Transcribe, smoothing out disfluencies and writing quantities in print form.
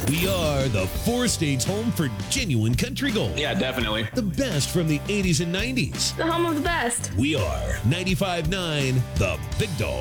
We are the four states home for genuine country gold. Yeah, definitely. The best from the 80s and 90s. The home of the best. We are 95.9 The Big Dog.